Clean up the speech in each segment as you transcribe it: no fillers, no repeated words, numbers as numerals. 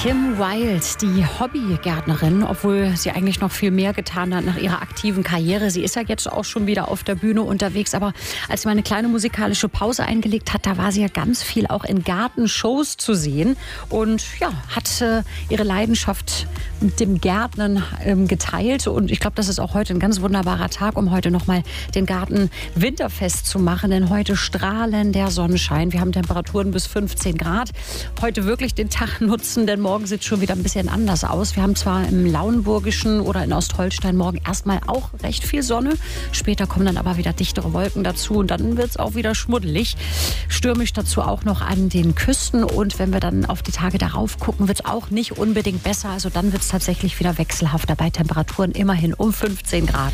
Kim Wilde, die Hobbygärtnerin, obwohl sie eigentlich noch viel mehr getan hat nach ihrer aktiven Karriere. Sie ist ja jetzt auch schon wieder auf der Bühne unterwegs, aber als sie mal eine kleine musikalische Pause eingelegt hat, da war sie ja ganz viel auch in Gartenshows zu sehen und ja, hat ihre Leidenschaft mit dem Gärtnern geteilt. Und ich glaube, das ist auch heute ein ganz wunderbarer Tag, um heute nochmal den Garten winterfest zu machen, denn heute strahlen der Sonnenschein. Wir haben Temperaturen bis 15 Grad. Heute wirklich den Tag nutzen, denn morgen sieht es schon wieder ein bisschen anders aus. Wir haben zwar im Lauenburgischen oder in Ostholstein morgen erstmal auch recht viel Sonne. Später kommen dann aber wieder dichtere Wolken dazu und dann wird es auch wieder schmuddelig. Stürmisch dazu auch noch an den Küsten. Und wenn wir dann auf die Tage darauf gucken, wird es auch nicht unbedingt besser. Also dann wird es tatsächlich wieder wechselhafter bei Temperaturen immerhin um 15 Grad.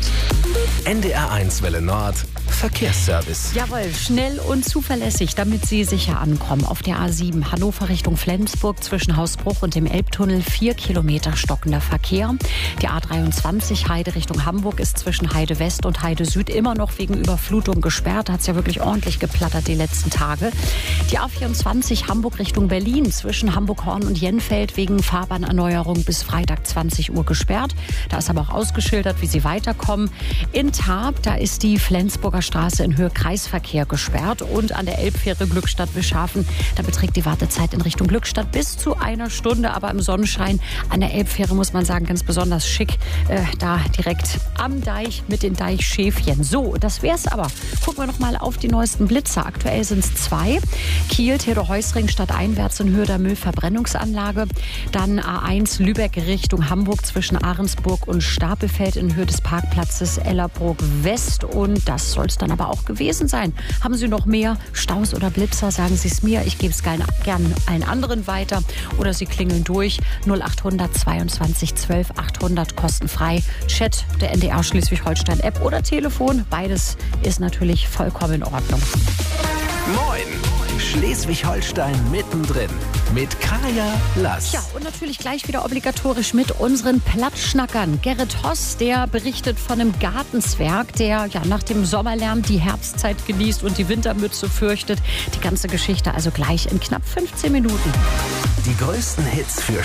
NDR1 Welle Nord, Verkehrsservice. Jawohl, schnell und zuverlässig, damit Sie sicher ankommen. Auf der A7 Hannover Richtung Flensburg zwischen Hausbruch und dem Elbtunnel 4 Kilometer stockender Verkehr. Die A23 Heide Richtung Hamburg ist zwischen Heide West und Heide Süd immer noch wegen Überflutung gesperrt. Da hat es ja wirklich ordentlich geplattert die letzten Tage. Die A24 Hamburg Richtung Berlin zwischen Hamburg-Horn und Jenfeld wegen Fahrbahnerneuerung bis Freitag 20 Uhr gesperrt. Da ist aber auch ausgeschildert, wie Sie weiterkommen. In Tarp, da ist die Flensburger Straße in Höhe Kreisverkehr gesperrt und an der Elbfähre Glückstadt-Wischhafen, da beträgt die Wartezeit in Richtung Glückstadt bis zu einer Stunde, aber im Sonnenschein an der Elbfähre muss man sagen, ganz besonders schick, da direkt am Deich mit den Deichschäfchen. So, das wär's aber. Gucken wir noch mal auf die neuesten Blitzer. Aktuell sind es 2. Kiel, Theodor-Heuss-Ring stadteinwärts in Höhe der Müllverbrennungsanlage. Dann A1 Lübeck Richtung Hamburg zwischen Ahrensburg und Stapelfeld in Höhe des Parkplatzes Ellerburg West. Und das soll es dann aber auch gewesen sein. Haben Sie noch mehr Staus oder Blitzer? Sagen Sie es mir. Ich gebe es gerne allen anderen weiter. Oder Sie klingeln durch 0800 22 12 800 kostenfrei. Chat der NDR Schleswig-Holstein-App oder Telefon. Beides ist natürlich vollkommen in Ordnung. Moin! Schleswig-Holstein mittendrin mit Kaya Lass. Ja, und natürlich gleich wieder obligatorisch mit unseren Plattschnackern. Gerrit Hoss, der berichtet von einem Gartenzwerg, der ja nach dem Sommerlärm die Herbstzeit genießt und die Wintermütze fürchtet. Die ganze Geschichte also gleich in knapp 15 Minuten. Die größten Hits für